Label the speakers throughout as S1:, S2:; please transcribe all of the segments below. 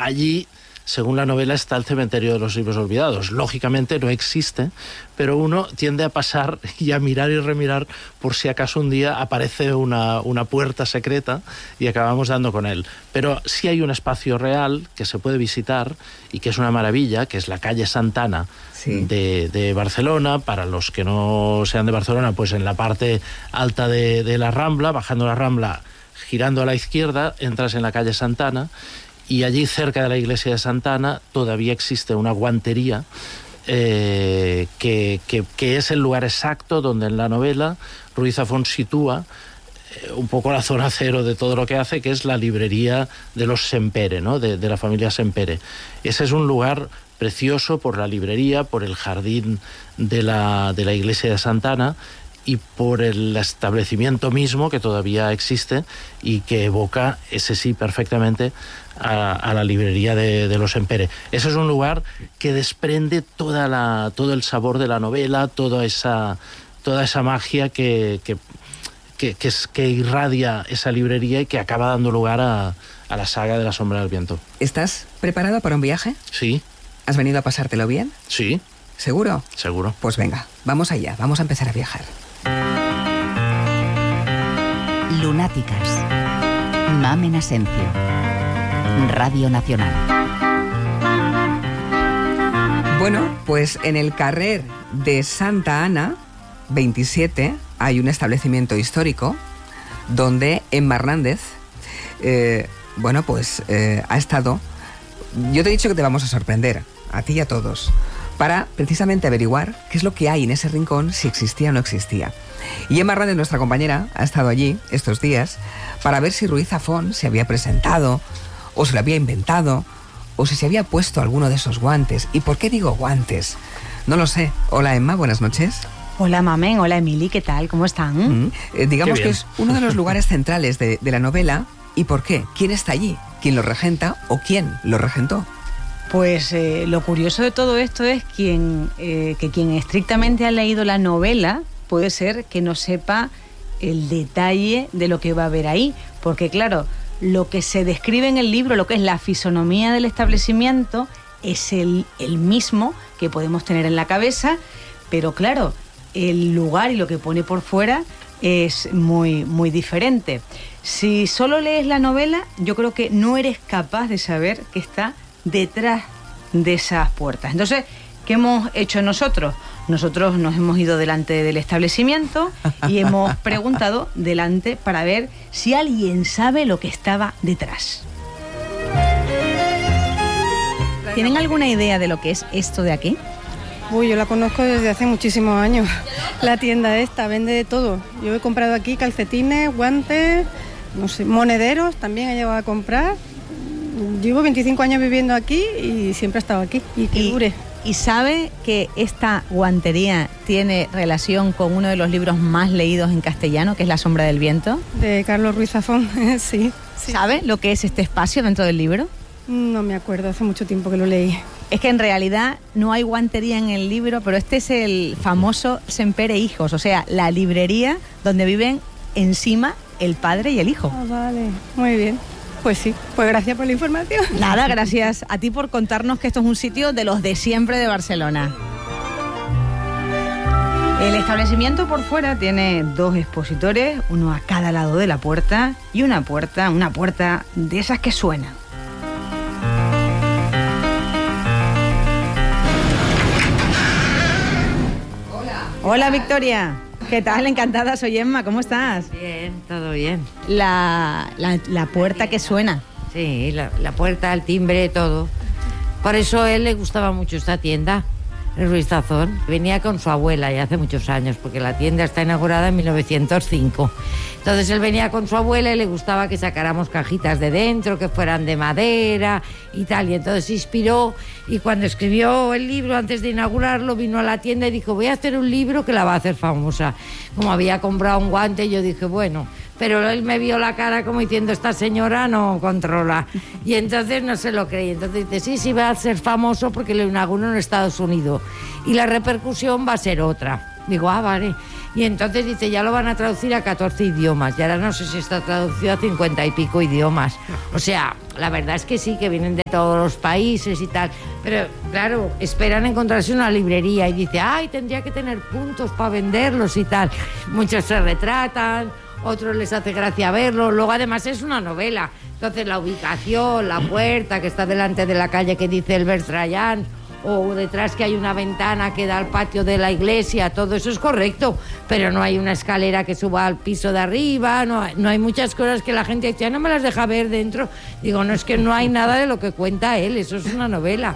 S1: allí, según la novela, está el cementerio de los libros olvidados. Lógicamente no existe, pero uno tiende a pasar y a mirar y remirar por si acaso un día aparece una puerta secreta y acabamos dando con él. Pero sí hay un espacio real que se puede visitar y que es una maravilla, que es la calle Santana, sí, de Barcelona. Para los que no sean de Barcelona, pues en la parte alta de la Rambla, bajando la Rambla, girando a la izquierda, entras en la calle Santana. Y allí, cerca de la iglesia de Santana, todavía existe una guantería que es el lugar exacto donde en la novela Ruiz Zafón sitúa un poco la zona cero de todo lo que hace, que es la librería de los Sempere, ¿no? de la familia Sempere. Ese es un lugar precioso por la librería, por el jardín de la iglesia de Santana y por el establecimiento mismo, que todavía existe y que evoca, ese sí, perfectamente a la librería de los Sempere. Ese es un lugar que desprende todo el sabor de la novela, toda esa magia que irradia esa librería y que acaba dando lugar a la saga de La sombra del viento.
S2: ¿Estás preparado para un viaje?
S1: Sí.
S2: ¿Has venido a pasártelo bien?
S1: Sí.
S2: ¿Seguro?
S1: Seguro.
S2: Pues venga, vamos allá, vamos a empezar a viajar.
S3: Lunáticas. Mamen Asencio. Radio Nacional.
S2: Bueno, pues en el carrer de Santa Ana 27 hay un establecimiento histórico donde Emma Hernández ha estado. Yo te he dicho que te vamos a sorprender, a ti y a todos, para precisamente averiguar qué es lo que hay en ese rincón, si existía o no existía. Y Emma Hernández, nuestra compañera, ha estado allí estos días para ver si Ruiz Zafón se había presentado, o se lo había inventado, o si se había puesto alguno de esos guantes. ¿Y por qué digo guantes? No lo sé. Hola, Emma, buenas noches.
S4: Hola, Mamen. Hola, Emily. ¿Qué tal? ¿Cómo están?
S2: Digamos que es uno de los lugares centrales de la novela. ¿Y por qué? ¿Quién está allí? ¿Quién lo regenta o quién lo regentó?
S4: Pues lo curioso de todo esto es que quien estrictamente ha leído la novela puede ser que no sepa el detalle de lo que va a haber ahí. Porque, claro, lo que se describe en el libro, lo que es la fisonomía del establecimiento, es el mismo que podemos tener en la cabeza, pero claro, el lugar y lo que pone por fuera es muy, muy diferente. Si solo lees la novela, yo creo que no eres capaz de saber qué está detrás de esas puertas. Entonces, ¿qué hemos hecho nosotros? Nosotros nos hemos ido delante del establecimiento y hemos preguntado delante para ver si alguien sabe lo que estaba detrás. ¿Tienen alguna idea de lo que es esto de aquí?
S5: Uy, yo la conozco desde hace muchísimos años. La tienda esta vende de todo. Yo he comprado aquí calcetines, guantes, no sé, monederos, también he llevado a comprar. Llevo 25 años viviendo aquí y siempre he estado aquí. Y que dure.
S4: ¿Y sabe que esta guantería tiene relación con uno de los libros más leídos en castellano, que es La sombra del viento?
S5: De Carlos Ruiz Zafón, sí.
S4: ¿Sabe lo que es este espacio dentro del libro?
S5: No me acuerdo, hace mucho tiempo que lo leí.
S4: Es que en realidad no hay guantería en el libro, pero este es el famoso Sempere Hijos, o sea, la librería donde viven encima el padre y el hijo.
S5: Ah, vale, muy bien. Pues sí, pues gracias por la información.
S4: Nada, gracias a ti por contarnos que esto es un sitio de los de siempre de Barcelona. El establecimiento por fuera tiene 2 expositores, uno a cada lado de la puerta y una puerta de esas que suenan. Hola, Victoria. ¿Qué tal? Encantada, soy Emma. ¿Cómo estás?
S6: Bien, todo bien.
S4: La puerta que suena.
S6: Sí, la puerta, el timbre, todo. Por eso a él le gustaba mucho esta tienda, el Ruiz Zafón. Venía con su abuela ya hace muchos años, porque la tienda está inaugurada en 1905. Entonces él venía con su abuela y le gustaba que sacáramos cajitas de dentro, que fueran de madera y tal. Y entonces se inspiró y cuando escribió el libro, antes de inaugurarlo, vino a la tienda y dijo: voy a hacer un libro que la va a hacer famosa. Como había comprado un guante, yo dije, bueno... Pero él me vio la cara como diciendo, esta señora no controla. Y entonces no se lo creí. Entonces dice, sí, va a ser famoso porque lo inauguró en Estados Unidos. Y la repercusión va a ser otra. Digo, vale. Y entonces dice, ya lo van a traducir a 14 idiomas. Y ahora no sé si está traducido a 50 y pico idiomas. O sea, la verdad es que sí, que vienen de todos los países y tal, pero claro, esperan encontrarse una librería y dice, ay, tendría que tener puntos para venderlos y tal. Muchos se retratan, otros les hace gracia verlo, luego además es una novela, entonces la ubicación, la puerta que está delante de la calle que dice el Bertrayán, o detrás que hay una ventana que da al patio de la iglesia, todo eso es correcto, pero no hay una escalera que suba al piso de arriba, no hay muchas cosas que la gente dice, no me las deja ver dentro. Digo, no, es que no hay nada de lo que cuenta él, eso es una novela.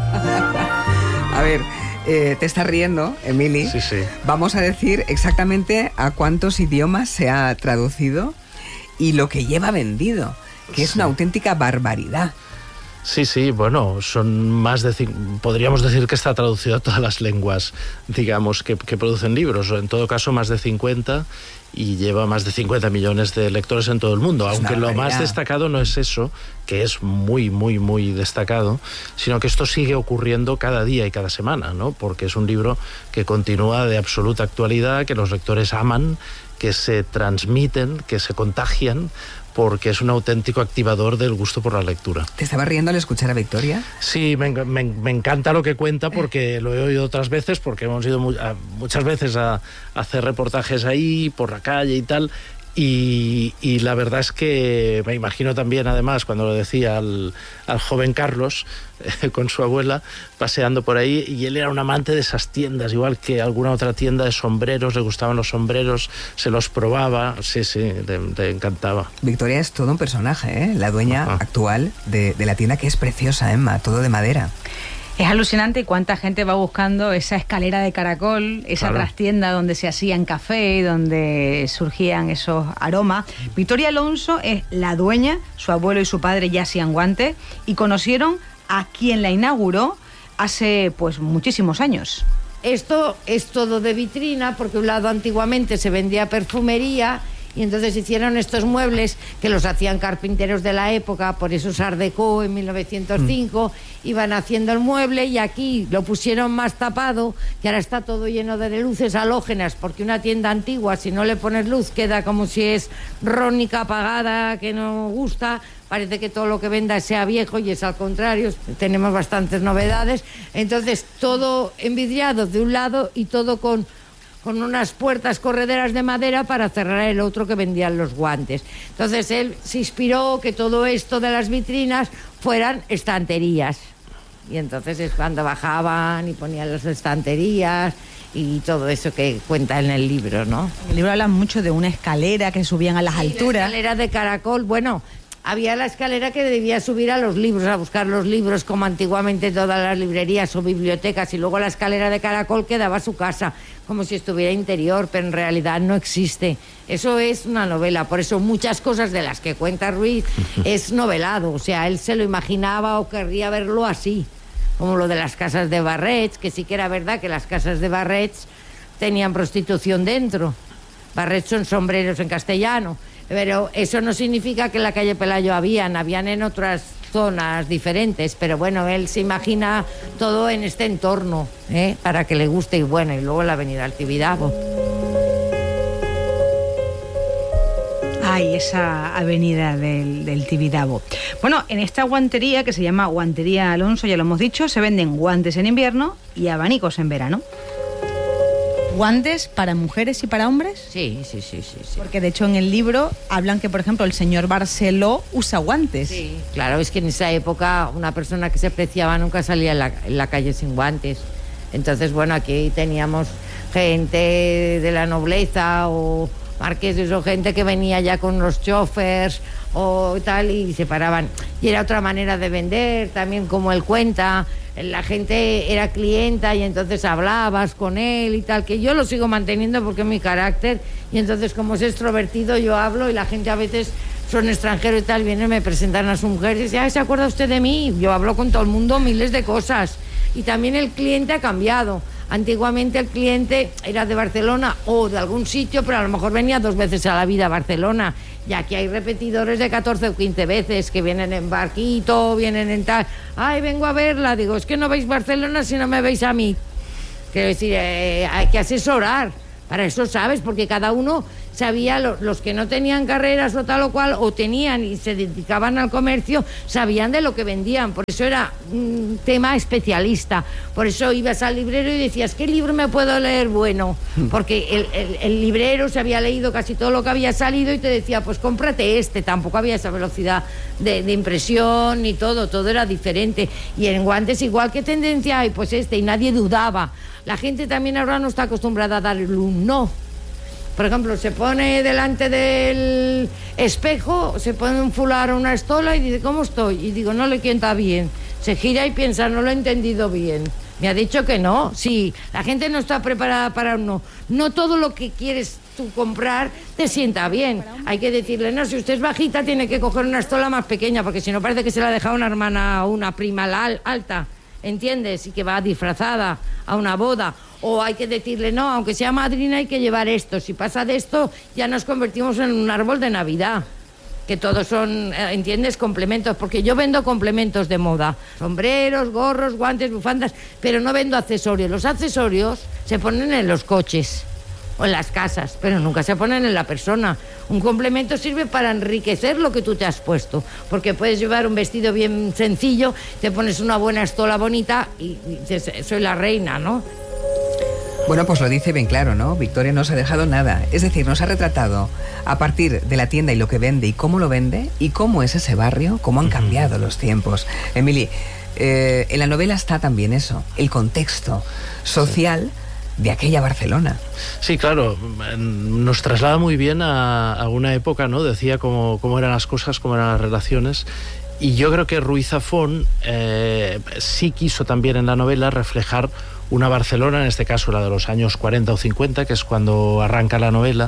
S2: A ver, te estás riendo, Emili.
S1: Sí, sí.
S2: Vamos a decir exactamente a cuántos idiomas se ha traducido y lo que lleva vendido, que es una auténtica barbaridad.
S1: Sí, bueno, son más de... Podríamos decir que está traducido a todas las lenguas, digamos, que producen libros, o en todo caso más de 50, y lleva más de 50 millones de lectores en todo el mundo, aunque lo más destacado no es eso, que es muy, muy, muy destacado, sino que esto sigue ocurriendo cada día y cada semana, ¿no? Porque es un libro que continúa de absoluta actualidad, que los lectores aman, que se transmiten, que se contagian, porque es un auténtico activador del gusto por la lectura.
S2: ¿Te estaba riendo al escuchar a Victoria?
S1: Sí, me encanta lo que cuenta, porque lo he oído otras veces, porque hemos ido muchas veces a hacer reportajes ahí, por la calle y tal, y la verdad es que me imagino también, además, cuando lo decía al joven Carlos, con su abuela, paseando por ahí, y él era un amante de esas tiendas, igual que alguna otra tienda de sombreros, le gustaban los sombreros, se los probaba, sí, le encantaba.
S2: Victoria es todo un personaje, ¿eh? La dueña actual de la tienda, que es preciosa, Emma, todo de madera.
S4: Es alucinante cuánta gente va buscando esa escalera de caracol, esa trastienda donde se hacían café, donde surgían esos aromas. Victoria Alonso es la dueña, su abuelo y su padre ya hacían guantes y conocieron a quien la inauguró hace pues muchísimos años.
S6: Esto es todo de vitrina, porque un lado antiguamente se vendía perfumería, y entonces hicieron estos muebles que los hacían carpinteros de la época, por eso Art Deco en 1905, iban haciendo el mueble, y aquí lo pusieron más tapado, que ahora está todo lleno de luces halógenas, porque una tienda antigua, si no le pones luz, queda como si es rónica apagada, que no gusta, parece que todo lo que venda sea viejo, y es al contrario, tenemos bastantes novedades, entonces todo envidriado de un lado y todo con unas puertas correderas de madera para cerrar el otro que vendían los guantes. Entonces él se inspiró que todo esto de las vitrinas fueran estanterías. Y entonces es cuando bajaban y ponían las estanterías y todo eso que cuenta en el libro, ¿no?
S4: En el libro hablan mucho de una escalera que subían a las alturas.
S6: La escalera de caracol, bueno, había la escalera que debía subir a los libros, a buscar los libros, como antiguamente todas las librerías o bibliotecas, y luego la escalera de caracol que daba a su casa, como si estuviera interior, pero en realidad no existe. Eso es una novela, por eso muchas cosas de las que cuenta Ruiz es novelado, o sea, él se lo imaginaba o querría verlo así, como lo de las casas de Barrets, que sí que era verdad que las casas de Barrets tenían prostitución dentro. Barrets son sombreros en castellano, pero eso no significa que en la calle Pelayo habían en otras zonas diferentes, pero bueno, él se imagina todo en este entorno, para que le guste, y bueno, y luego la avenida al Tibidabo.
S4: Ay, esa avenida del Tibidabo. Bueno, en esta guantería, que se llama Guantería Alonso, ya lo hemos dicho, se venden guantes en invierno y abanicos en verano. ¿Guantes para mujeres y para hombres?
S6: Sí.
S4: Porque de hecho en el libro hablan que, por ejemplo, el señor Barceló usa guantes.
S6: Sí, claro, es que en esa época una persona que se preciaba nunca salía en la calle sin guantes. Entonces, bueno, aquí teníamos gente de la nobleza o marqueses o gente que venía ya con los chofers o tal, y se paraban. Y era otra manera de vender, también como él cuenta. La gente era clienta y entonces hablabas con él y tal, que yo lo sigo manteniendo porque es mi carácter, y entonces como es extrovertido yo hablo, y la gente a veces son extranjeros y tal, vienen, me presentan a su mujer y dicen, ay, ¿se acuerda usted de mí? Yo hablo con todo el mundo miles de cosas, y también el cliente ha cambiado. Antiguamente el cliente era de Barcelona o de algún sitio, pero a lo mejor venía 2 veces a la vida a Barcelona. Y aquí hay repetidores de 14 o 15 veces que vienen en barquito, vienen en tal. Ay, vengo a verla. Digo, es que no veis Barcelona si no me veis a mí. Quiero decir, hay que asesorar. Para eso sabes, porque cada uno sabía, los que no tenían carreras o tal o cual, o tenían y se dedicaban al comercio, sabían de lo que vendían. Por eso era un tema especialista. Por eso ibas al librero y decías, ¿qué libro me puedo leer? Bueno, porque el librero se había leído casi todo lo que había salido y te decía, pues cómprate este. Tampoco había esa velocidad de impresión ni todo era diferente. Y en guantes igual, ¿qué tendencia hay? Pues y nadie dudaba. La gente también ahora no está acostumbrada a darle un no. Por ejemplo, se pone delante del espejo, se pone un fular o una estola y dice, ¿cómo estoy? Y digo, no le sienta bien. Se gira y piensa, no lo he entendido bien. Me ha dicho que no. Sí, la gente no está preparada para un no. No todo lo que quieres tú comprar te sienta bien. Hay que decirle, no, si usted es bajita tiene que coger una estola más pequeña, porque si no parece que se la ha dejado una hermana o una prima alta, ¿entiendes? Y que va disfrazada a una boda. O hay que decirle, no, aunque sea madrina hay que llevar esto. Si pasa de esto, ya nos convertimos en un árbol de Navidad. Que todos son, ¿entiendes?, complementos. Porque yo vendo complementos de moda. Sombreros, gorros, guantes, bufandas, pero no vendo accesorios. Los accesorios se ponen en los coches o en las casas, pero nunca se ponen en la persona. Un complemento sirve para enriquecer lo que tú te has puesto. Porque puedes llevar un vestido bien sencillo, te pones una buena estola bonita y dices, soy la reina, ¿no?
S2: Bueno, pues lo dice bien claro, ¿no? Victoria no se ha dejado nada. Es decir, nos ha retratado a partir de la tienda y lo que vende y cómo lo vende y cómo es ese barrio, cómo han cambiado los tiempos. Emily, en la novela está también eso, el contexto social de aquella Barcelona.
S1: Sí, claro, nos traslada muy bien a una época, ¿no? Decía cómo eran las cosas, cómo eran las relaciones. Y yo creo que Ruiz Zafón sí quiso también en la novela reflejar una Barcelona, en este caso la de los años 40 o 50, que es cuando arranca la novela,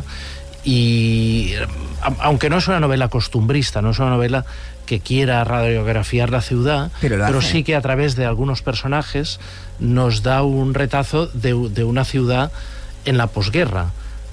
S1: y aunque no es una novela costumbrista, no es una novela que quiera radiografiar la ciudad, pero sí que a través de algunos personajes nos da un retazo de una ciudad en la posguerra.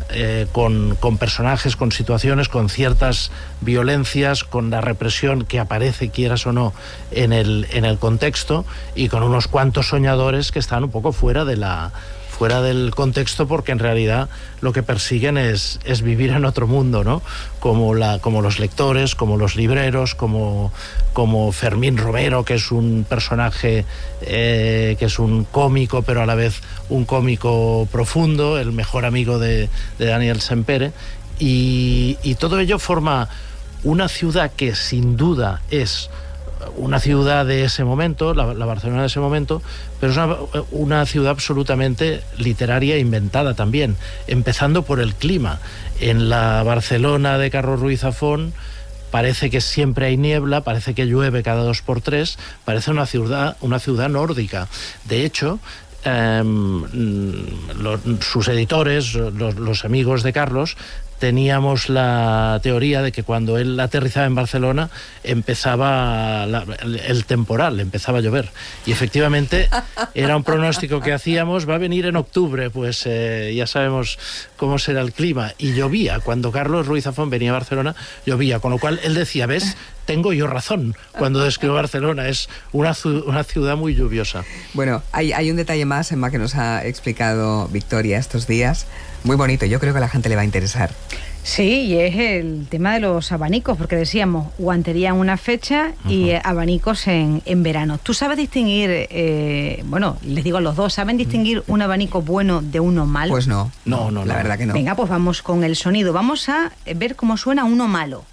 S1: Con personajes, con situaciones, con ciertas violencias, con la represión que aparece, quieras o no, en el contexto, y con unos cuantos soñadores que están un poco fuera del contexto, porque en realidad lo que persiguen es vivir en otro mundo, ¿no? Como los lectores, como los libreros, como Fermín Romero, que es un personaje que es un cómico, pero a la vez un cómico profundo, el mejor amigo de Daniel Sempere, y todo ello forma una ciudad que sin duda es una ciudad de ese momento, la Barcelona de ese momento, pero es una ciudad absolutamente literaria e inventada también, empezando por el clima. En la Barcelona de Carlos Ruiz Zafón parece que siempre hay niebla, parece que llueve cada 2 por 3, parece una ciudad nórdica. De hecho, sus editores, los amigos de Carlos, teníamos la teoría de que cuando él aterrizaba en Barcelona empezaba el temporal, empezaba a llover. Y efectivamente era un pronóstico que hacíamos, va a venir en octubre, pues ya sabemos cómo será el clima. Y llovía, cuando Carlos Ruiz Zafón venía a Barcelona, llovía, con lo cual él decía, ¿ves? Tengo yo razón cuando describo Barcelona, es una ciudad muy lluviosa.
S2: Bueno, hay un detalle más, Emma, que nos ha explicado Victoria estos días, muy bonito, yo creo que a la gente le va a interesar.
S4: Sí, y es el tema de los abanicos, porque decíamos guantería en una fecha y abanicos en verano. ¿Tú sabes distinguir, bueno, les digo a los dos, ¿saben distinguir un abanico bueno de uno malo?
S2: Pues no, la verdad que no.
S4: Venga, pues vamos con el sonido, vamos a ver cómo suena uno malo.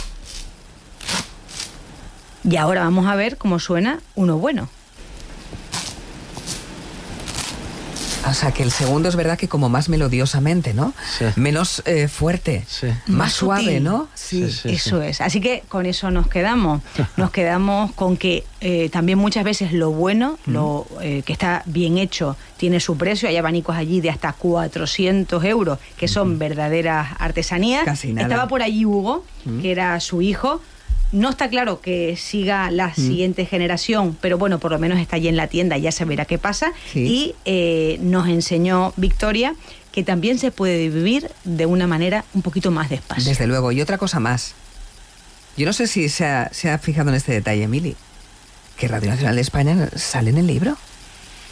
S4: Y ahora vamos a ver cómo suena uno bueno.
S2: O sea, que el segundo es verdad que como más melodiosamente, ¿no?
S1: Sí.
S2: Menos fuerte,
S1: sí.
S2: Más suave,
S4: sutil,
S2: ¿no?
S1: Sí.
S4: Eso es. Así que con eso nos quedamos. Nos quedamos con que también muchas veces lo bueno, lo que está bien hecho, tiene su precio. Hay abanicos allí de hasta 400 euros, que son verdaderas artesanías.
S2: Casi nada.
S4: Estaba por allí Hugo, que era su hijo. No está claro que siga la siguiente generación, pero bueno, por lo menos está allí en la tienda, ya se verá qué pasa.
S2: Sí.
S4: Y nos enseñó Victoria que también se puede vivir de una manera un poquito más despacio.
S2: Desde luego. Y otra cosa más. Yo no sé si se ha fijado en este detalle, Emily, que Radio Nacional de España sale en el libro.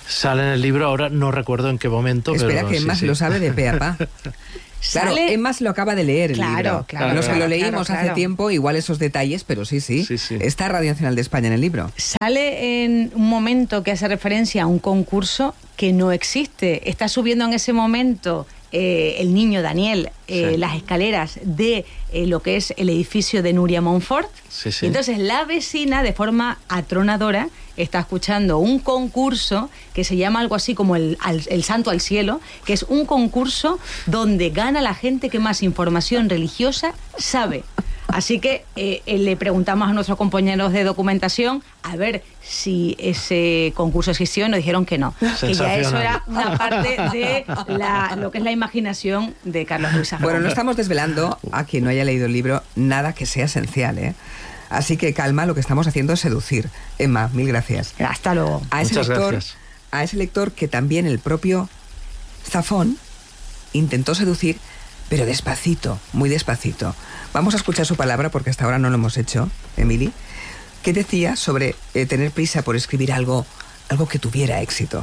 S1: Sale en el libro, ahora no recuerdo en qué momento.
S2: Espera,
S1: pero
S2: que Emma lo sabe de pe a pa. Claro,
S4: Sale-
S2: Emma se lo acaba de leer el libro.
S4: Claro,
S2: Los que lo leímos
S4: claro.
S2: hace tiempo, igual esos detalles, pero sí.
S1: Sí.
S2: Está Radio Nacional de España en el libro.
S4: Sale en un momento que hace referencia a un concurso que no existe. Está subiendo en ese momento el niño Daniel las escaleras de lo que es el edificio de Nuria Montfort.
S1: Sí.
S4: Y entonces la vecina, de forma atronadora, está escuchando un concurso que se llama algo así como el Santo al Cielo, que es un concurso donde gana la gente que más información religiosa sabe. Así que le preguntamos a nuestros compañeros de documentación a ver si ese concurso existió y nos dijeron que no. Que ya eso era una parte de lo que es la imaginación de Carlos Ruiz Zafón.
S2: Bueno, no estamos desvelando a quien no haya leído el libro nada que sea esencial, ¿eh? Así que calma, lo que estamos haciendo es seducir. Emma, mil gracias.
S4: Hasta luego.
S2: A ese
S1: Muchas
S2: lector,
S1: gracias.
S2: a ese lector que también el propio Zafón intentó seducir, pero despacito, muy despacito. Vamos a escuchar su palabra porque hasta ahora no lo hemos hecho, Emily. ¿Qué decía sobre tener prisa por escribir algo que tuviera éxito?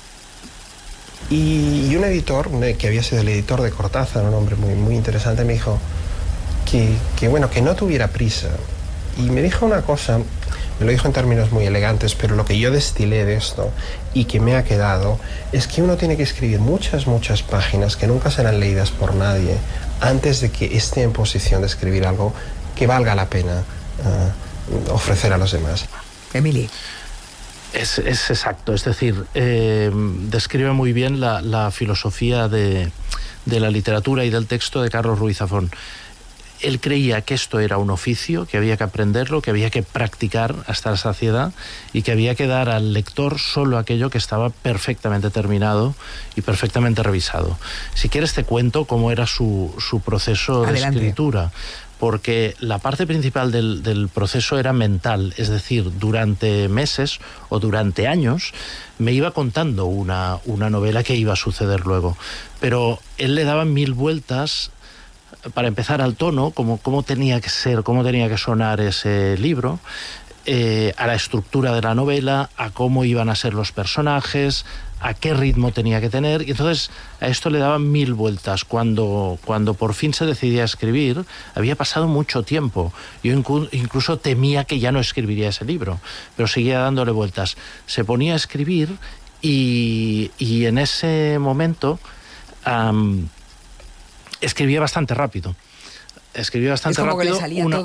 S7: Y un editor, que había sido el editor de Cortázar, un hombre muy interesante, me dijo que bueno, que no tuviera prisa. Y me dijo una cosa, me lo dijo en términos muy elegantes, pero lo que yo destilé de esto y que me ha quedado es que uno tiene que escribir muchas páginas que nunca serán leídas por nadie antes de que esté en posición de escribir algo que valga la pena ofrecer a los demás.
S2: Emily.
S1: Es exacto, es decir, describe muy bien la filosofía de la literatura y del texto de Carlos Ruiz Zafón. Él creía que esto era un oficio, que había que aprenderlo, que había que practicar hasta la saciedad y que había que dar al lector solo aquello que estaba perfectamente terminado y perfectamente revisado. Si quieres te cuento cómo era su proceso de escritura, porque la parte principal del proceso era mental, es decir, durante meses o durante años me iba contando una novela que iba a suceder luego, pero él le daba 1000 vueltas. Para empezar, al tono, cómo tenía que ser, cómo tenía que sonar ese libro, a la estructura de la novela, a cómo iban a ser los personajes, a qué ritmo tenía que tener, y entonces a esto le daban 1000 vueltas. Cuando por fin se decidía a escribir, había pasado mucho tiempo. Yo incluso temía que ya no escribiría ese libro, pero seguía dándole vueltas. Se ponía a escribir y en ese momento escribía bastante rápido. Escribía bastante rápido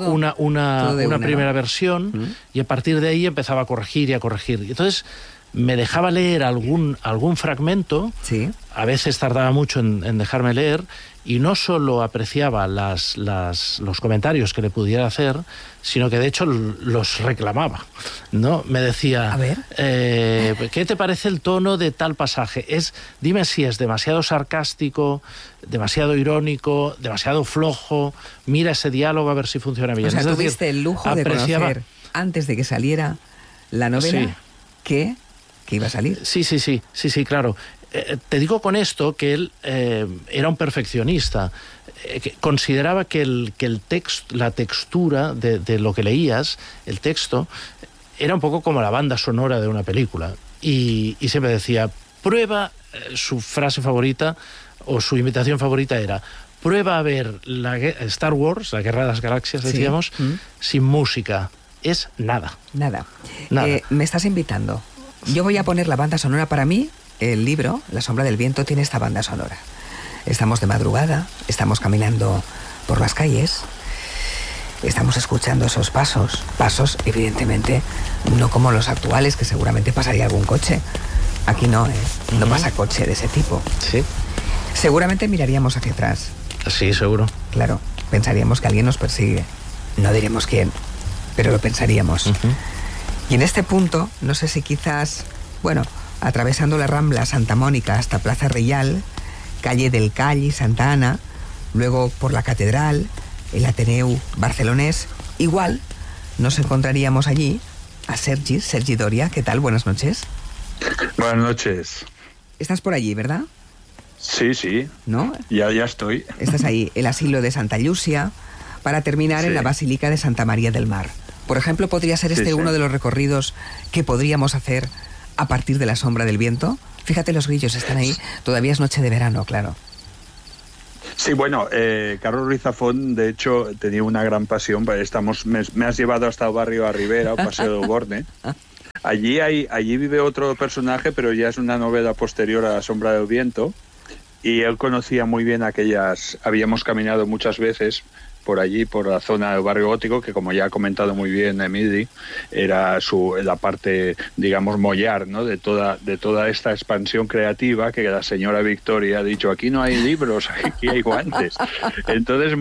S1: una primera versión y a partir de ahí empezaba a corregir. Y entonces me dejaba leer algún fragmento,
S2: ¿sí?
S1: A veces tardaba mucho en dejarme leer y no solo apreciaba los comentarios que le pudiera hacer, sino que de hecho los reclamaba, ¿no? Me decía,
S2: a ver,
S1: ¿qué te parece el tono de tal pasaje? Dime si es demasiado sarcástico, demasiado irónico, demasiado flojo, mira ese diálogo a ver si funciona bien.
S2: O sea,
S1: es decir,
S2: tuviste el lujo de conocer antes de que saliera la novela,
S1: sí,
S2: que iba a salir.
S1: Sí, claro. Te digo con esto que él era un perfeccionista. Que consideraba que el texto, la textura de lo que leías, el texto, era un poco como la banda sonora de una película. Y siempre decía, prueba, su frase favorita o su invitación favorita era, prueba a ver Star Wars, la Guerra de las Galaxias, decíamos, sin música. Es nada.
S2: Nada. Me estás invitando. Yo voy a poner la banda sonora para mí. El libro, La sombra del viento, tiene esta banda sonora. Estamos de madrugada, estamos caminando por las calles, estamos escuchando esos pasos, evidentemente no como los actuales, que seguramente pasaría algún coche. Aquí no, no pasa coche de ese tipo.
S1: Sí.
S2: Seguramente miraríamos hacia atrás.
S1: Sí, seguro.
S2: Claro, pensaríamos que alguien nos persigue. No diremos quién, pero lo pensaríamos. Y en este punto, no sé si quizás, bueno, atravesando la Rambla Santa Mónica hasta Plaza Reial, calle del Call y Santa Ana, luego por la Catedral, el Ateneu barcelonés, igual nos encontraríamos allí a Sergi Doria. ¿Qué tal? Buenas noches.
S8: Buenas noches.
S2: Estás por allí, ¿verdad?
S8: Sí.
S2: ¿No?
S8: Ya estoy.
S2: Estás ahí, el asilo de Santa Lucia, para terminar en la Basílica de Santa María del Mar. Por ejemplo, podría ser uno de los recorridos que podríamos hacer a partir de La sombra del viento? Fíjate, los grillos están ahí, todavía es noche de verano, claro.
S8: Sí, bueno, Carlos Ruiz Zafón, de hecho, tenía una gran pasión. Me has llevado hasta el barrio a Ribera, o Paseo de Borne. Allí vive otro personaje, pero ya es una novela posterior a La sombra del viento. Y él conocía muy bien habíamos caminado muchas veces por allí, por la zona del barrio gótico, que como ya ha comentado muy bien Emili, era la parte, digamos, mollar, ¿no?, de toda esta expansión creativa que la señora Victoria ha dicho: aquí no hay libros, aquí hay guantes. Entonces,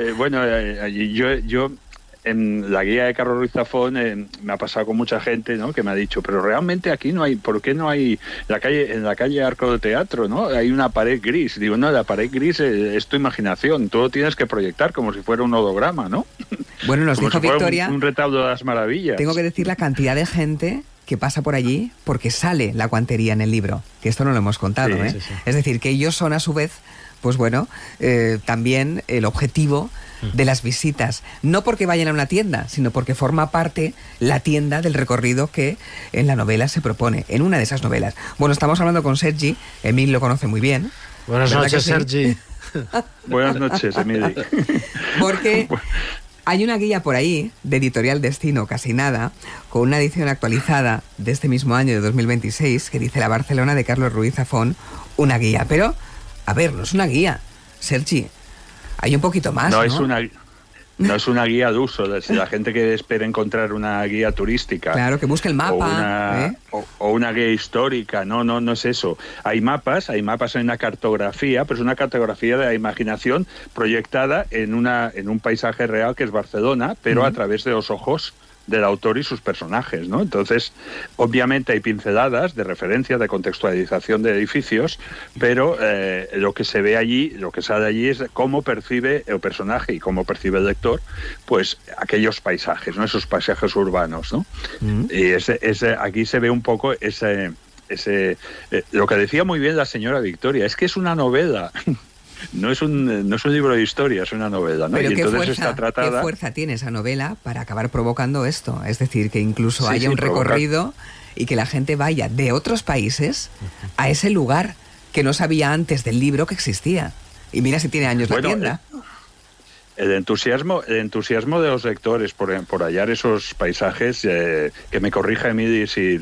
S8: yo en la guía de Carlos Ruiz Zafón me ha pasado con mucha gente, ¿no?, que me ha dicho: pero realmente aquí no hay, ¿por qué no hay en la calle Arco del Teatro, ¿no?, hay una pared gris? Digo, no, la pared gris es tu imaginación, tú lo tienes que proyectar como si fuera un holograma, ¿no?
S2: Bueno, nos
S8: como
S2: dijo
S8: si fuera
S2: Victoria,
S8: un retablo de las maravillas.
S2: Tengo que decir la cantidad de gente que pasa por allí porque sale la guantería en el libro, que esto no lo hemos contado,
S8: Sí,
S2: ¿eh?
S8: sí, sí.
S2: Es decir, que ellos son a su vez, pues bueno, también el objetivo de las visitas, no porque vayan a una tienda, sino porque forma parte la tienda del recorrido que en la novela se propone, en una de esas novelas. Bueno, estamos hablando con Sergi, Emil lo conoce muy bien.
S1: Buenas noches,
S2: sí?
S1: Sergi.
S8: Buenas noches, Emili.
S2: Porque hay una guía por ahí, de Editorial Destino, casi nada, con una edición actualizada de este mismo año, de 2026, que dice La Barcelona de Carlos Ruiz Zafón, una guía. Pero, a ver, no es una guía, Sergi. Hay un poquito más, ¿no?
S8: No es una guía de uso. La gente que espera encontrar una guía turística.
S2: Claro, que busque el mapa.
S8: O una guía histórica. No es eso. Hay mapas, hay una cartografía, pero es una cartografía de la imaginación proyectada en un paisaje real que es Barcelona, pero a través de los ojos del autor y sus personajes, ¿no? Entonces, obviamente hay pinceladas de referencia, de contextualización de edificios, pero lo que se ve allí, lo que sale allí es cómo percibe el personaje y cómo percibe el lector, pues aquellos paisajes, ¿no?, esos paisajes urbanos, ¿no? Y aquí se ve un poco lo que decía muy bien la señora Victoria, es que es una novela. No es un libro de historia, es una novela, ¿no?
S2: Pero
S8: y entonces está
S2: ¿qué fuerza tiene esa novela para acabar provocando esto? Es decir, que incluso haya un recorrido y que la gente vaya de otros países a ese lugar que no sabía antes del libro que existía. Y mira si tiene años la tienda.
S8: El entusiasmo de los lectores por hallar esos paisajes, que me corrija Emili si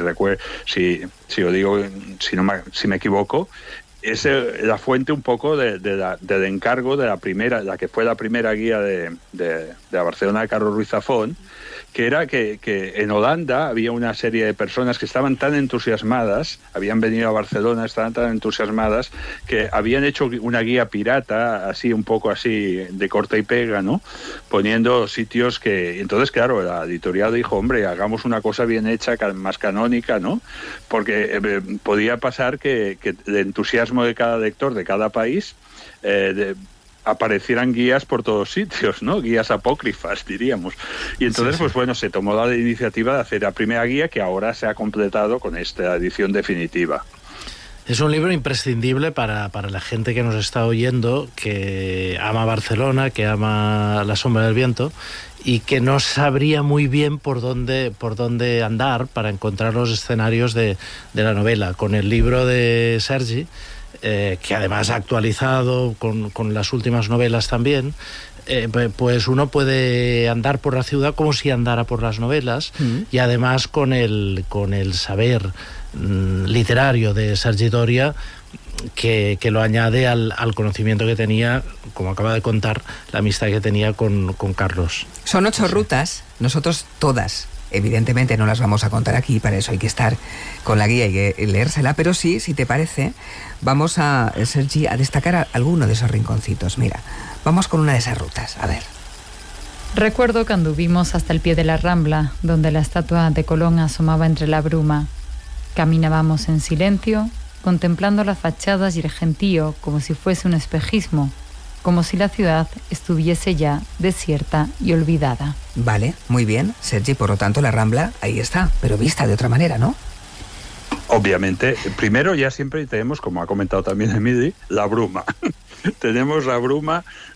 S8: lo digo, si me equivoco, es la fuente un poco del encargo de la que fue la primera guía de la Barcelona de Carlos Ruiz Zafón, que era que en Holanda había una serie de personas que estaban tan entusiasmadas, habían venido a Barcelona, estaban tan entusiasmadas, que habían hecho una guía pirata, así un poco así de corta y pega, ¿no?, poniendo sitios que... Entonces, claro, la editorial dijo: hombre, hagamos una cosa bien hecha, más canónica, ¿no?, porque podía pasar que el entusiasmo de cada lector de cada país aparecieran guías por todos sitios, ¿no?, guías apócrifas, diríamos. Y entonces, pues bueno, se tomó la iniciativa de hacer la primera guía, que ahora se ha completado con esta edición definitiva.
S1: Es un libro imprescindible para la gente que nos está oyendo, que ama Barcelona, que ama La sombra del viento, y que no sabría muy bien por dónde andar para encontrar los escenarios de la novela. Con el libro de Sergi, que además ha actualizado con las últimas novelas también, pues uno puede andar por la ciudad como si andara por las novelas, y además con el saber literario de Sergi Doria, que lo añade al conocimiento que tenía, como acaba de contar, la amistad que tenía con Carlos.
S2: Son 8 rutas, nosotros todas evidentemente no las vamos a contar aquí, para eso hay que estar con la guía y leérsela, pero sí, si te parece, vamos a, Sergi, a destacar alguno de esos rinconcitos. Mira, vamos con una de esas rutas, a ver.
S9: Recuerdo que anduvimos hasta el pie de la Rambla, donde la estatua de Colón asomaba entre la bruma. Caminábamos en silencio, contemplando las fachadas y el gentío como si fuese un espejismo, como si la ciudad estuviese ya desierta y olvidada.
S2: Vale, muy bien, Sergi, por lo tanto la Rambla ahí está, pero vista de otra manera, ¿no?
S8: Obviamente, primero ya siempre tenemos, como ha comentado también Emili, la bruma. Tenemos la bruma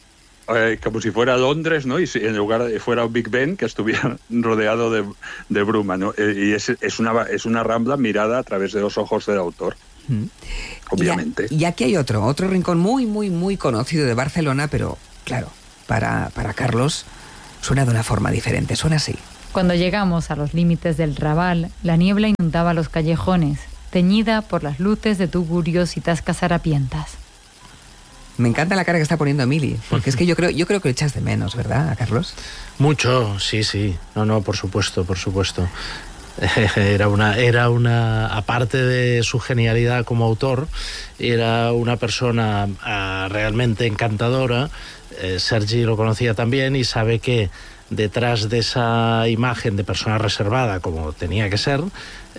S8: como si fuera Londres, ¿no? Y si en lugar de fuera un Big Ben, que estuviera rodeado de bruma, ¿no? Y es una rambla mirada a través de los ojos del autor. Obviamente.
S2: Y aquí hay otro rincón muy, muy, muy conocido de Barcelona, pero claro, para Carlos suena de una forma diferente, suena así.
S9: Cuando llegamos a los límites del Raval, la niebla inundaba los callejones, teñida por las luces de tugurios y tascas harapientas.
S2: Me encanta la cara que está poniendo Emili, porque es que yo creo que lo echas de menos, ¿verdad, a Carlos?
S1: Mucho, sí. No, por supuesto. Era una, aparte de su genialidad como autor, era una persona realmente encantadora. Sergi lo conocía también y sabe que detrás de esa imagen de persona reservada, como tenía que ser,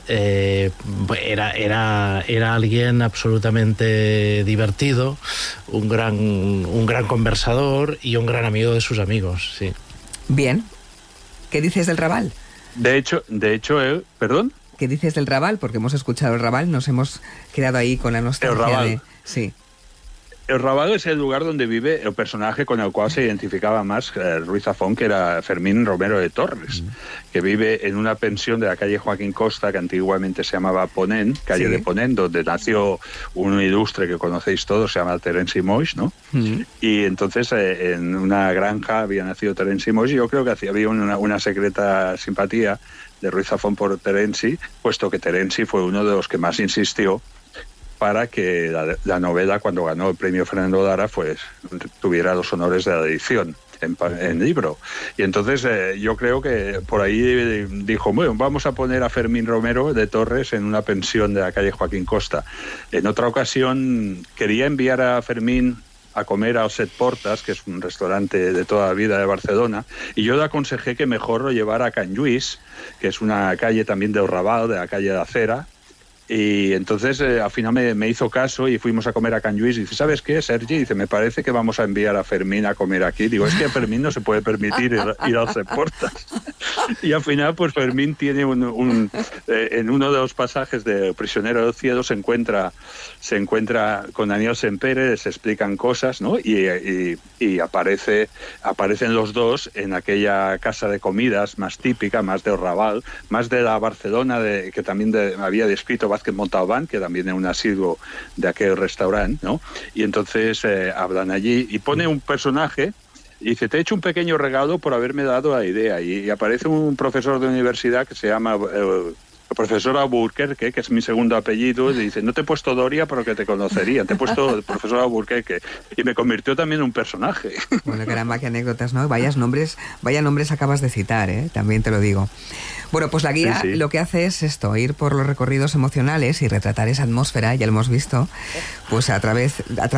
S1: era alguien absolutamente divertido, un gran conversador y un gran amigo de sus amigos, sí.
S2: Bien. ¿Qué dices del Raval?
S8: De hecho, ¿perdón?
S2: ¿Qué dices del Raval? Porque hemos escuchado el Raval, nos hemos quedado ahí con la nostalgia de... Sí.
S8: El Raval es el lugar donde vive el personaje con el cual se identificaba más Ruiz Zafón, que era Fermín Romero de Torres, que vive en una pensión de la calle Joaquín Costa, que antiguamente se llamaba Ponent, calle de Ponent, donde nació un ilustre que conocéis todos, se llama Terenci Moix, ¿no? Y entonces en una granja había nacido Terenci Moix, y yo creo que había una secreta simpatía de Ruiz Zafón por Terenci, puesto que Terenci fue uno de los que más insistió para que la novela, cuando ganó el premio Fernando Lara, pues tuviera los honores de la edición en libro. Y entonces yo creo que por ahí dijo, bueno, vamos a poner a Fermín Romero de Torres en una pensión de la calle Joaquín Costa. En otra ocasión quería enviar a Fermín a comer a Set Portas, que es un restaurante de toda la vida de Barcelona, y yo le aconsejé que mejor lo llevara a Can Lluís, que es una calle también del Raval, de la calle de la Cera. Y entonces al final me hizo caso y fuimos a comer a Can Lluís. Y dice, ¿sabes qué, Sergi? Dice, me parece que vamos a enviar a Fermín a comer aquí. Digo, es que a Fermín no se puede permitir ir a Set Portas. Y al final, pues Fermín tiene en uno de los pasajes de Prisionero del Cielo se encuentra con Daniel Sempere, se explican cosas, ¿no? Y aparecen los dos en aquella casa de comidas más típica, más del Raval, más de la Barcelona que también había descrito Vázquez Montalbán, que también es un asiduo de aquel restaurante, ¿no? Y entonces hablan allí y pone un personaje y dice, te he hecho un pequeño regalo por haberme dado la idea. Y aparece un profesor de universidad que se llama el profesor Alburquerque, que es mi segundo apellido, y dice, no te he puesto Doria porque te conocería, te he puesto el profesor Alburquerque. Y me convirtió también en un personaje.
S2: Bueno, caramba, qué anécdotas, ¿no? Vaya nombres acabas de citar, ¿eh? También te lo digo. Bueno, pues la guía lo que hace es esto, ir por los recorridos emocionales y retratar esa atmósfera, ya lo hemos visto, pues a través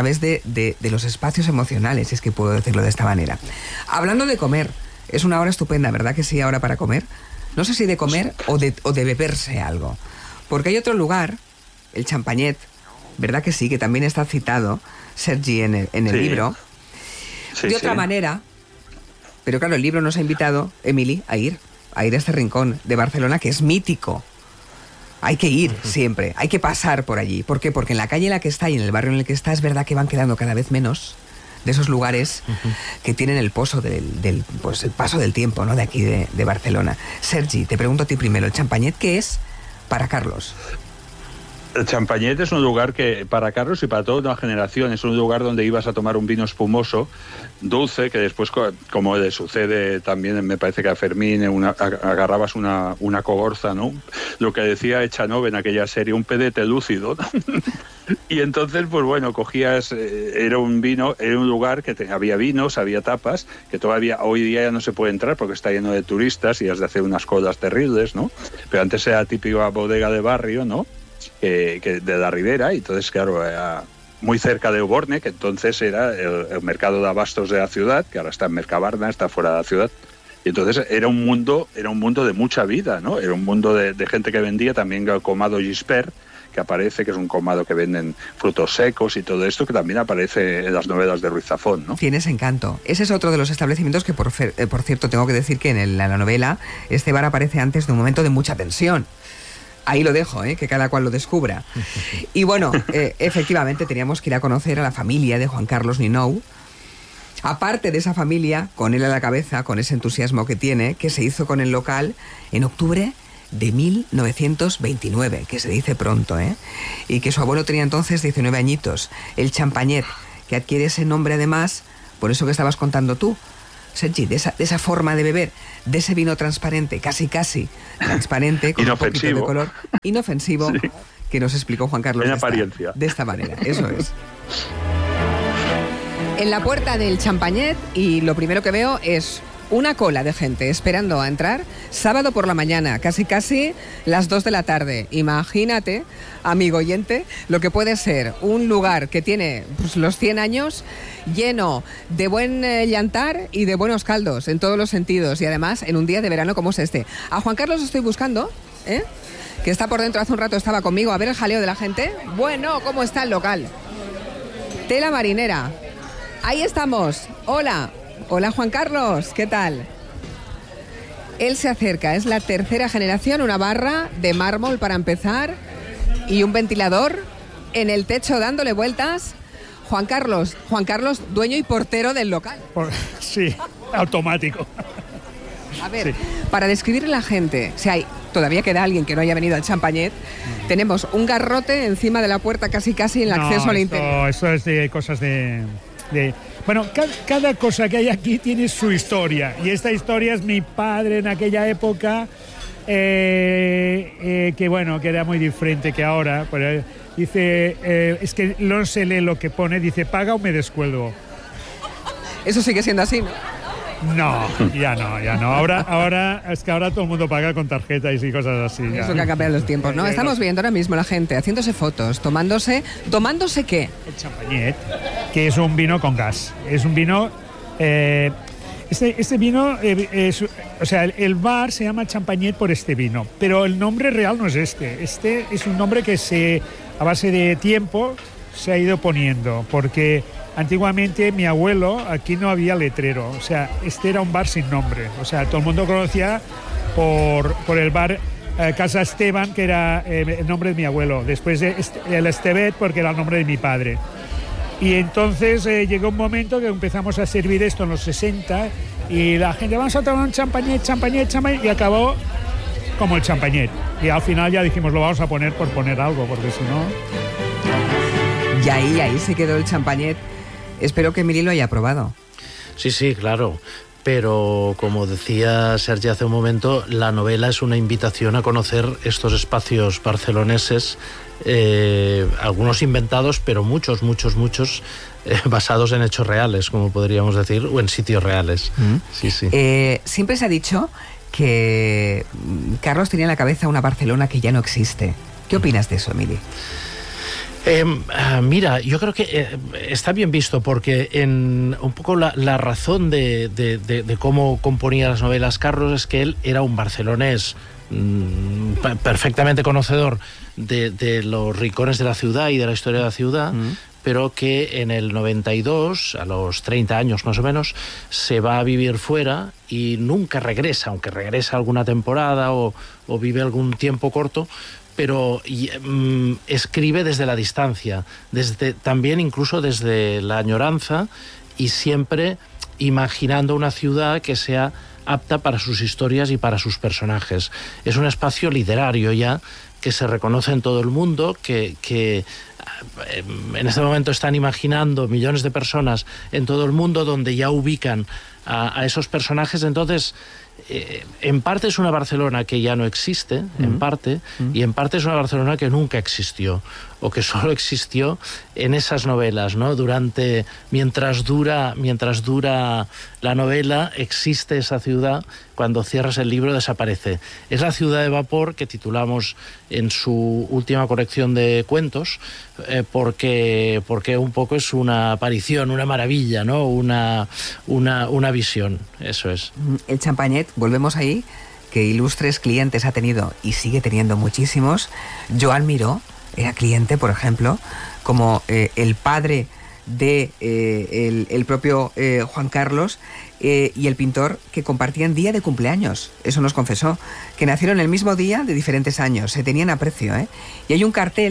S2: de los espacios emocionales, si es que puedo decirlo de esta manera. Hablando de comer, es una hora estupenda, ¿verdad que sí, ahora para comer? No sé si de comer o de beberse algo. Porque hay otro lugar, el Champagnet, ¿verdad que sí? Que también está citado, Sergi, en el libro. Sí, de otra manera, pero claro, el libro nos ha invitado, Emili, a ir a este rincón de Barcelona que es mítico. Hay que ir siempre, hay que pasar por allí. ¿Por qué? Porque en la calle en la que está y en el barrio en el que está es verdad que van quedando cada vez menos de esos lugares que tienen el pozo el paso del tiempo, ¿no? De aquí de Barcelona. Sergi, te pregunto a ti primero, ¿el Champagnet qué es para Carlos?
S8: El Champagnet es un lugar que para Carlos y para toda una generación es un lugar donde ibas a tomar un vino espumoso, dulce, que después, como le sucede también, me parece que a Fermín, agarrabas una cogorza, ¿no? Lo que decía Echanove en aquella serie, un pedete lúcido, ¿no? Y entonces, pues bueno, cogías, era un lugar que había vinos, había tapas, que todavía hoy día ya no se puede entrar porque está lleno de turistas y has de hacer unas colas terribles, ¿no? Pero antes era típica bodega de barrio, ¿no? Que de la Ribera, y entonces, claro, era muy cerca de Oborne, que entonces era el mercado de abastos de la ciudad, que ahora está en Mercabarna, está fuera de la ciudad. Y entonces era un mundo de mucha vida, ¿no? Era un mundo de gente que vendía también el comado Gispert, que aparece, que es un comado que venden frutos secos y todo esto, que también aparece en las novelas de Ruiz Zafón, ¿no?
S2: Tienes encanto. Ese es otro de los establecimientos que, por cierto, tengo que decir que en la novela este bar aparece antes de un momento de mucha tensión. Ahí lo dejo, que cada cual lo descubra. Y bueno, efectivamente teníamos que ir a conocer a la familia de Juan Carlos Ninou, Aparte de esa familia, con él a la cabeza, con ese entusiasmo que tiene, que se hizo con el local en octubre de 1929, que se dice pronto, ¿eh? Y que su abuelo tenía entonces 19 añitos. El Champagnet, que adquiere ese nombre además, por eso que estabas contando tú, Sergi, de esa forma de beber, de ese vino transparente, casi transparente, con un poquito de color, inofensivo, sí, que nos explicó Juan Carlos de esta manera. Eso es. En la puerta del Champagnet, y lo primero que veo es una cola de gente esperando a entrar, sábado por la mañana, casi las 2 de la tarde. Imagínate, amigo oyente, lo que puede ser un lugar que tiene pues, los 100 años, lleno de buen llantar y de buenos caldos, en todos los sentidos, y además en un día de verano como es este. A Juan Carlos estoy buscando, que está por dentro, hace un rato estaba conmigo, a ver el jaleo de la gente. Bueno, ¿cómo está el local? Tela marinera. Ahí estamos. Hola. Hola Juan Carlos, ¿qué tal? Él se acerca, es la tercera generación, una barra de mármol para empezar y un ventilador en el techo dándole vueltas. Juan Carlos, dueño y portero del local.
S10: Sí, automático.
S2: A ver, sí, para describirle a la gente, si hay, todavía queda alguien que no haya venido al Champagnet, tenemos un garrote encima de la puerta casi en el acceso al interior.
S10: Eso es de cosas de... Bueno, cada cosa que hay aquí tiene su historia, y esta historia es mi padre en aquella época, que era muy diferente que ahora. Pero dice, es que no se lee lo que pone, dice, paga o me descuelgo.
S2: Eso sigue siendo así, ¿no?
S10: No, ya no. Ahora es que ahora todo el mundo paga con tarjeta y cosas así.
S2: Eso que ha cambiado los tiempos, ¿no? Estamos viendo ahora mismo la gente haciéndose fotos, tomándose ¿qué?
S10: El Champagnet, que es un vino con gas. Es un vino... Este vino, el bar se llama Champagnet por este vino, pero el nombre real no es este. Este es un nombre que a base de tiempo se ha ido poniendo, porque antiguamente mi abuelo, aquí no había letrero, o sea, este era un bar sin nombre, o sea, todo el mundo conocía por el bar Casa Esteban, que era el nombre de mi abuelo, después el Estevet, porque era el nombre de mi padre. Y entonces llegó un momento que empezamos a servir esto en los 60 y la gente, vamos a tomar un champagnet, y acabó como el Champagnet. Y al final ya dijimos, lo vamos a poner por poner algo, porque si no...
S2: Y ahí se quedó el Champagnet. Espero que Miri lo haya probado.
S1: Sí, claro. Pero, como decía Sergi hace un momento, la novela es una invitación a conocer estos espacios barceloneses, algunos inventados, pero muchos, basados en hechos reales, como podríamos decir, o en sitios reales. Sí.
S2: Siempre se ha dicho que Carlos tenía en la cabeza una Barcelona que ya no existe. ¿Qué opinas de eso, Miri?
S1: Mira, yo creo que está bien visto, porque un poco la razón de cómo componía las novelas Carlos es que él era un barcelonés perfectamente conocedor de los rincones de la ciudad y de la historia de la ciudad, pero que en el 92, a los 30 años más o menos, se va a vivir fuera y nunca regresa, aunque regresa alguna temporada o vive algún tiempo corto, pero escribe desde la distancia, también incluso desde la añoranza, y siempre imaginando una ciudad que sea apta para sus historias y para sus personajes. Es un espacio literario ya, que se reconoce en todo el mundo, que en este momento están imaginando millones de personas en todo el mundo, donde ya ubican a esos personajes. Entonces, en parte es una Barcelona que ya no existe, en parte, y en parte es una Barcelona que nunca existió, o que solo existió en esas novelas, ¿no? Mientras dura la novela, existe esa ciudad. Cuando cierras el libro desaparece. Es la ciudad de vapor que titulamos en su última colección de cuentos, porque un poco es una aparición, una maravilla, ¿no? Una visión, eso es.
S2: El Champagnet, volvemos ahí, que ilustres clientes ha tenido y sigue teniendo muchísimos. Joan Miró era cliente, por ejemplo, como el padre de el propio Juan Carlos, y el pintor, que compartían día de cumpleaños. Eso nos confesó, que nacieron el mismo día de diferentes años, se tenían aprecio, Y hay un cartel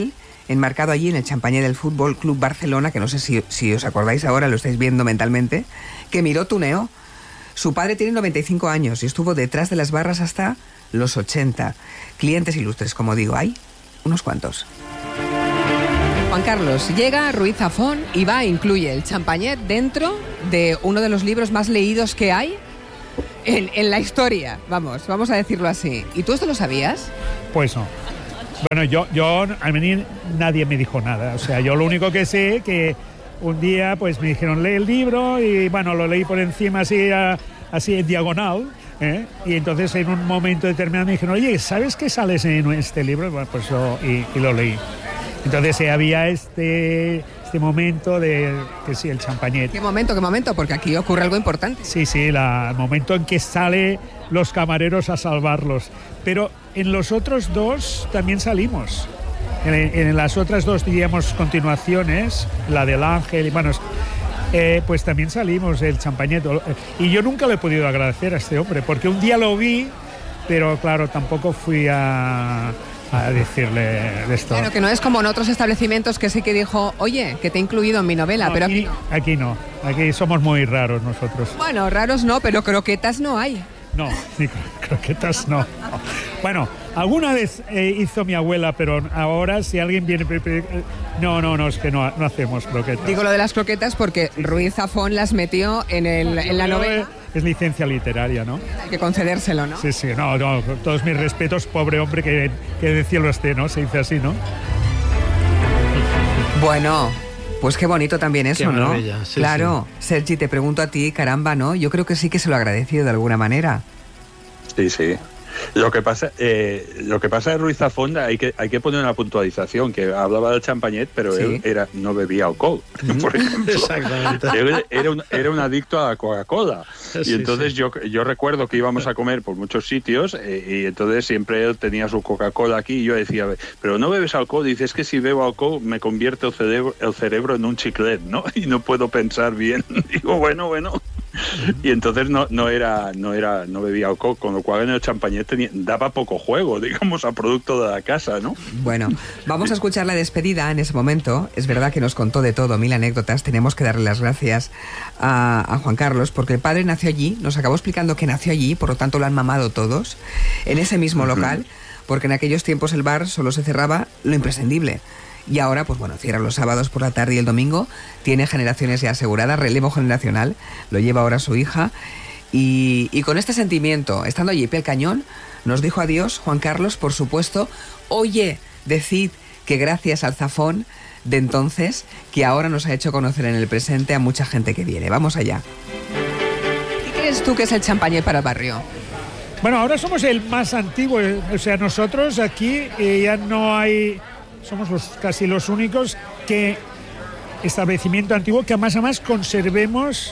S2: enmarcado allí en el champañé del Fútbol Club Barcelona, que no sé si os acordáis ahora, lo estáis viendo mentalmente, que Miró tuneó. Su padre tiene 95 años y estuvo detrás de las barras hasta los 80. Clientes ilustres, como digo, hay unos cuantos. Juan Carlos, llega Ruiz Zafón y incluye el champañet dentro de uno de los libros más leídos que hay en la historia, vamos a decirlo así. ¿Y tú esto lo sabías?
S10: Pues no. Bueno, a mí nadie me dijo nada. O sea, yo lo único que sé que un día pues me dijeron, lee el libro, y bueno, lo leí por encima así en diagonal, ¿eh? Y entonces en un momento determinado me dijeron, oye, ¿sabes que sales en este libro? Bueno, pues y lo leí. Entonces había este momento de que sí, el champañet. ¿Qué momento? Porque aquí ocurre algo importante. Sí, el momento en que sale los camareros a salvarlos. Pero en los otros dos también salimos. En las otras dos, diríamos, continuaciones, la del Ángel, y bueno, pues también salimos el champañet. Y yo nunca le he podido agradecer a este hombre, porque un día lo vi, pero claro, tampoco fui a decirle de esto. Bueno, que no es como en otros establecimientos que sí que dijo, oye, que te he incluido en mi novela, no, pero aquí no. Aquí somos muy raros nosotros. Bueno, raros no, pero croquetas no hay. No, sí, croquetas no. Bueno, alguna vez hizo mi abuela, pero ahora si alguien viene... No, es que no hacemos croquetas. Digo lo de las croquetas porque Ruiz Zafón las metió en la novela. Es licencia literaria, ¿no? Hay que concedérselo, ¿no? Sí, no, todos mis respetos, pobre hombre, que de cielo esté, ¿no? Se dice así, ¿no? Bueno, pues qué bonito también eso, qué maravilla, ¿no? Sí, claro. Sí. Sergi, te pregunto a ti, caramba, ¿no? Yo creo que sí que se lo ha agradecido de alguna manera. Sí. Lo que pasa de Ruiz Zafón, hay que poner una puntualización, que hablaba del champañet, pero sí, él no bebía alcohol, por ejemplo. Exactamente. Él era un adicto a la Coca-Cola. Y entonces yo recuerdo que íbamos a comer por muchos sitios, y entonces siempre él tenía su Coca-Cola aquí, y yo decía, pero no bebes alcohol. Y dice, es que si bebo alcohol me convierte el cerebro en un chiclet, ¿no? Y no puedo pensar bien. Digo, bueno. Y entonces no bebía alcohol, con lo cual en el champañet daba poco juego, digamos, a producto de la casa, ¿no? Bueno, vamos a escuchar la despedida en ese momento. Es verdad que nos contó de todo, 1000 anécdotas. Tenemos que darle las gracias a Juan Carlos, porque el padre nació allí, nos acabó explicando que nació allí, por lo tanto lo han mamado todos, en ese mismo local, porque en aquellos tiempos el bar solo se cerraba lo imprescindible. Y ahora, pues bueno, cierra los sábados por la tarde y el domingo, tiene generaciones ya aseguradas, relevo generacional, lo lleva ahora su hija. Y con este sentimiento, estando allí pie al cañón, nos dijo adiós Juan Carlos, por supuesto. Oye, decid que gracias al Zafón de entonces, que ahora nos ha hecho conocer en el presente a mucha gente que viene. Vamos allá. ¿Qué crees tú que es el champañet para el barrio? Bueno, ahora somos el más antiguo, o sea, nosotros aquí ya no hay... Somos casi los únicos establecimiento antiguo que más a más conservemos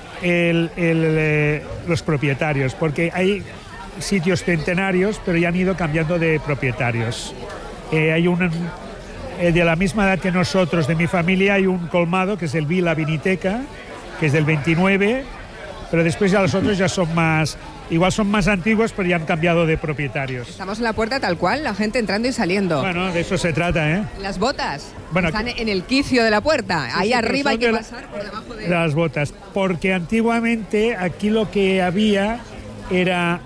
S10: los propietarios, porque hay sitios centenarios, pero ya han ido cambiando de propietarios. Hay de la misma edad que nosotros, de mi familia, hay un colmado que es el Vila Viniteca, que es del 29, pero después ya los otros ya son más... Igual son más antiguos, pero ya han cambiado de propietarios. Estamos en la puerta tal cual, la gente entrando y saliendo. Bueno, de eso se trata, ¿eh? Las botas están en el quicio de la puerta. Sí, ahí arriba hay que pasar por debajo de... Las botas, porque antiguamente aquí lo que había era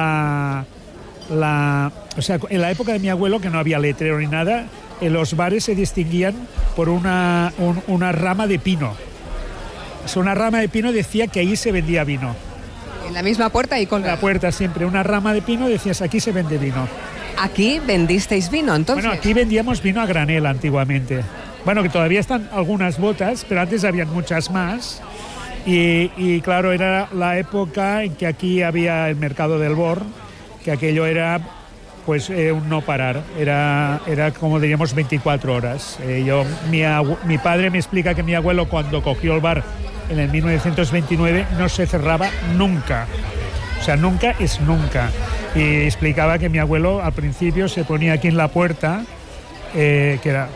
S10: o sea, en la época de mi abuelo, que no había letrero ni nada, en los bares se distinguían por una rama de pino. O sea, una rama de pino decía que ahí se vendía vino. En la misma puerta y con la puerta siempre una rama de pino, decías, aquí se vende vino. ¿Aquí vendisteis vino entonces? Bueno, aquí vendíamos vino a granel antiguamente. Bueno, que todavía están algunas botas, pero antes habían muchas más. Y claro, era la época en que aquí había el mercado del Born, que aquello era pues un no parar, era como diríamos 24 horas. Mi padre me explica que mi abuelo, cuando cogió el bar en el 1929, no se cerraba nunca. O sea, nunca es nunca. Y explicaba que mi abuelo al principio se ponía aquí en la puerta, que era...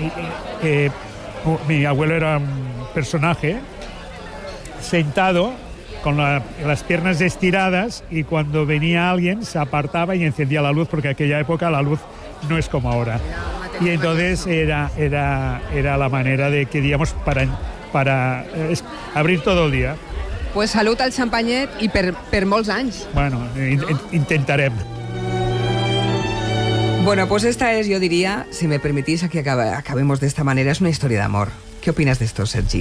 S10: mi abuelo era un personaje sentado con las piernas estiradas, y cuando venía alguien se apartaba y encendía la luz, porque en aquella época la luz no es como ahora. Y entonces era la manera de, queríamos, para abrir todo el día.
S2: Pues salud al xampanyet i per molts anys.
S10: Bueno, intentarem.
S2: Bueno, pues esta es, yo diría, si me permitís, aquí acabemos de esta manera, es una historia de amor. ¿Qué opinas de esto, Sergi?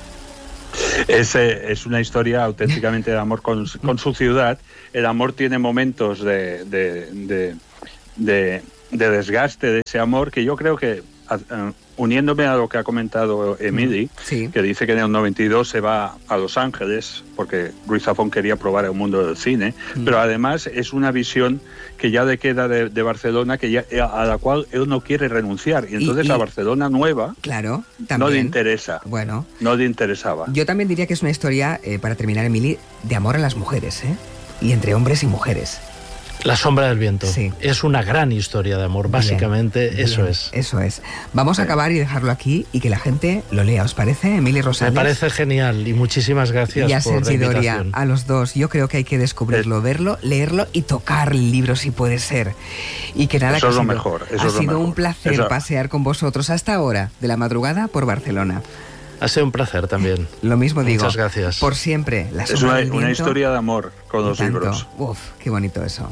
S8: Es una historia auténticamente de amor con su ciudad. El amor tiene momentos de desgaste de ese amor, que yo creo que, uniéndome a lo que ha comentado Emily,
S2: sí,
S8: que dice que en el 92 se va a Los Ángeles porque Ruiz Zafón quería probar el mundo del cine, pero además es una visión que ya le queda de Barcelona, a la cual él no quiere renunciar, y entonces la Barcelona nueva,
S2: claro, también,
S8: no le interesa.
S2: Bueno,
S8: no le interesaba.
S2: Yo también diría que es una historia, para terminar, Emily, de amor a las mujeres, y entre hombres y mujeres.
S1: La sombra del viento.
S2: Sí.
S1: Es una gran historia de amor, básicamente. Bien, eso es.
S2: Eso es. Vamos a acabar y dejarlo aquí y que la gente lo lea, ¿os parece, Emily Rosales?
S1: Me parece genial y muchísimas gracias
S2: y a
S1: por
S2: Sergi
S1: la
S2: Doria,
S1: invitación.
S2: a los dos. Yo creo que hay que descubrirlo, verlo, leerlo y tocar el libro si puede ser. Y que nada,
S8: eso
S2: que
S8: es lo mejor.
S2: Ha sido un placer pasear con vosotros hasta ahora de la madrugada por Barcelona.
S1: Ha sido un placer también.
S2: Lo mismo digo.
S1: Muchas gracias.
S2: Por siempre. La
S8: es una historia de amor con los libros.
S2: Uf, qué bonito eso.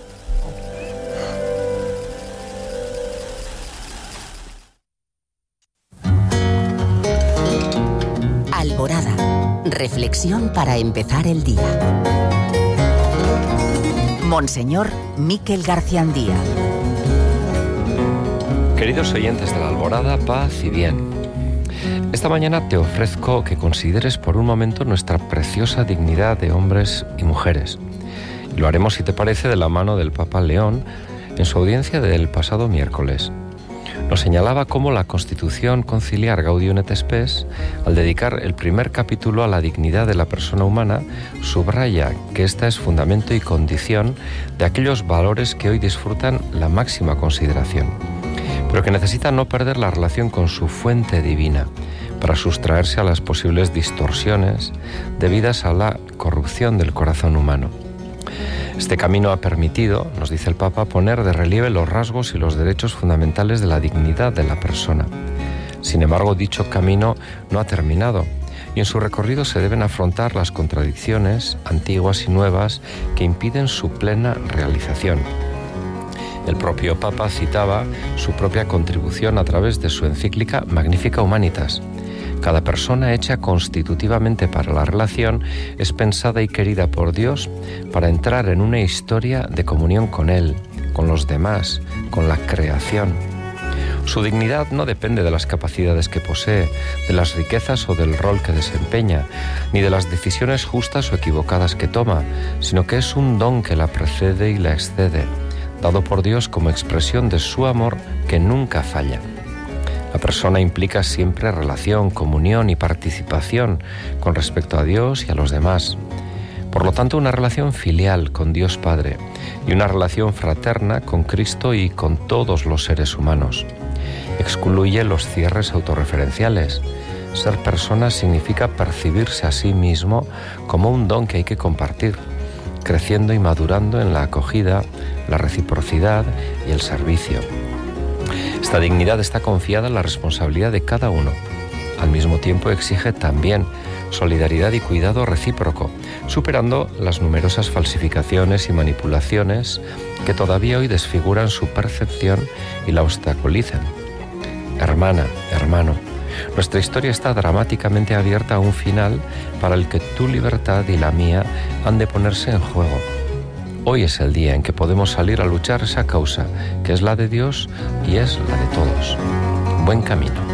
S3: Alborada. Reflexión para empezar el día. Monseñor Miquel Garciandía.
S11: Queridos oyentes de la Alborada, paz y bien. Esta mañana te ofrezco que consideres por un momento nuestra preciosa dignidad de hombres y mujeres. Y lo haremos, si te parece, de la mano del Papa León en su audiencia del pasado miércoles. Nos señalaba cómo la Constitución Conciliar Gaudium et Spes, al dedicar el primer capítulo a la dignidad de la persona humana, subraya que esta es fundamento y condición de aquellos valores que hoy disfrutan la máxima consideración, pero que necesitan no perder la relación con su fuente divina para sustraerse a las posibles distorsiones debidas a la corrupción del corazón humano. Este camino ha permitido, nos dice el Papa, poner de relieve los rasgos y los derechos fundamentales de la dignidad de la persona. Sin embargo, dicho camino no ha terminado, y en su recorrido se deben afrontar las contradicciones antiguas y nuevas que impiden su plena realización. El propio Papa citaba su propia contribución a través de su encíclica Magnificat Humanitas. Cada persona hecha constitutivamente para la relación es pensada y querida por Dios para entrar en una historia de comunión con Él, con los demás, con la creación. Su dignidad no depende de las capacidades que posee, de las riquezas o del rol que desempeña, ni de las decisiones justas o equivocadas que toma, sino que es un don que la precede y la excede, dado por Dios como expresión de su amor que nunca falla. La persona implica siempre relación, comunión y participación con respecto a Dios y a los demás. Por lo tanto, una relación filial con Dios Padre y una relación fraterna con Cristo y con todos los seres humanos. Excluye los cierres autorreferenciales. Ser persona significa percibirse a sí mismo como un don que hay que compartir, creciendo y madurando en la acogida, la reciprocidad y el servicio. Esta dignidad está confiada en la responsabilidad de cada uno. Al mismo tiempo exige también solidaridad y cuidado recíproco, superando las numerosas falsificaciones y manipulaciones que todavía hoy desfiguran su percepción y la obstaculizan. Hermana, hermano, nuestra historia está dramáticamente abierta a un final para el que tu libertad y la mía han de ponerse en juego. Hoy es el día en que podemos salir a luchar esa causa, que es la de Dios y es la de todos. Buen camino.